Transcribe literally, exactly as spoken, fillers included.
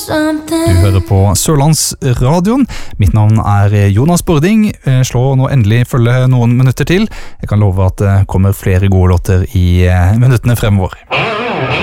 Du hører på Sørlandsradioen. Mitt navn er Jonas Bording. Slå nå endelig følge noen minutter til. Jeg kan love at det kommer flere gode låter i minuttene fremover.